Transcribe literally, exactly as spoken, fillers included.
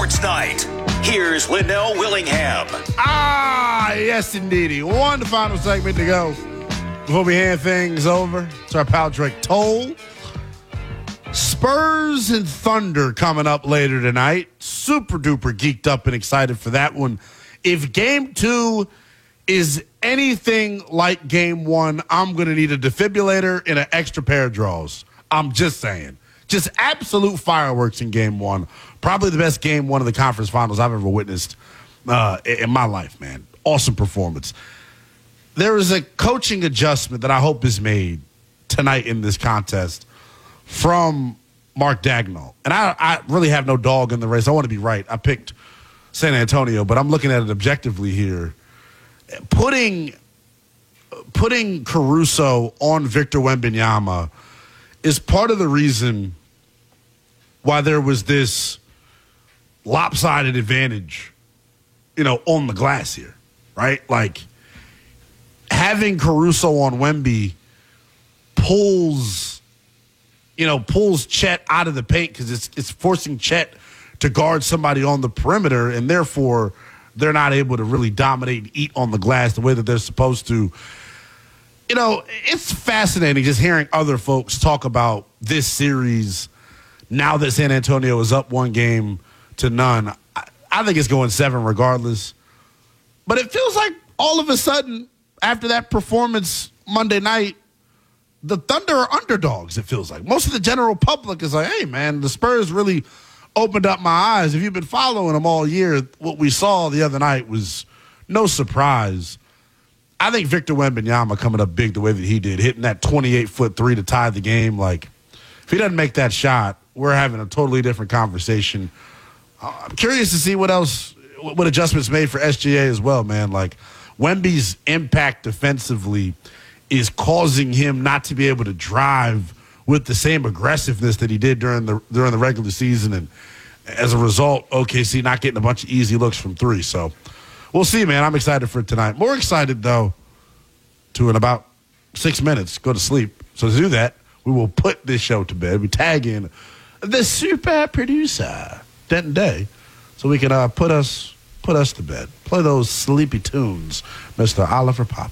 Sports Night. Here's Linnell Willingham. Ah, yes, indeedy. One final segment to go before we hand things over to our pal Drake Toll. Spurs and Thunder coming up later tonight. Super duper geeked up and excited for that one. If game two is anything like game one, I'm going to need a defibrillator and an extra pair of drawers. I'm just saying. Just absolute fireworks in game one. Probably the best game one of the conference finals I've ever witnessed uh, in my life, man. Awesome performance. There is a coaching adjustment that I hope is made tonight in this contest from Mark Daigneault. And I, I really have no dog in the race. I want to be right. I picked San Antonio, but I'm looking at it objectively here. Putting, putting Caruso on Victor Wembanyama is part of the reason why there was this lopsided advantage, you know, on the glass here, right? Like, having Caruso on Wemby pulls, you know, pulls Chet out of the paint because it's it's forcing Chet to guard somebody on the perimeter, and therefore they're not able to really dominate and eat on the glass the way that they're supposed to. You know, it's fascinating just hearing other folks talk about this series now that San Antonio is up one game to none. I, I think it's going seven regardless. But it feels like all of a sudden, after that performance Monday night, the Thunder are underdogs, it feels like. Most of the general public is like, hey, man, the Spurs really opened up my eyes. If you've been following them all year, what we saw the other night was no surprise. I think Victor Wembanyama coming up big the way that he did, hitting that twenty-eight foot three to tie the game. Like, if he doesn't make that shot, we're having a totally different conversation. Uh, I'm curious to see what else, what adjustments made for S G A as well, man. Like, Wemby's impact defensively is causing him not to be able to drive with the same aggressiveness that he did during the during the regular season, and as a result, O K C not getting a bunch of easy looks from three. So we'll see, man. I'm excited for tonight. More excited, though, to in about six minutes go to sleep. So to do that, we will put this show to bed. We tag in the super producer, Denton Day, so we can uh, put us put us to bed. Play those sleepy tunes, Mister Oliver Pop.